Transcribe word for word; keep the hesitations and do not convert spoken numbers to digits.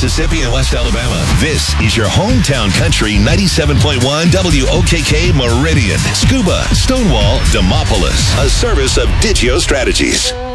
Mississippi, and West Alabama. This is your hometown country ninety-seven point one W O K K Meridian. Scuba, Stonewall, Demopolis. A service of Digio Strategies.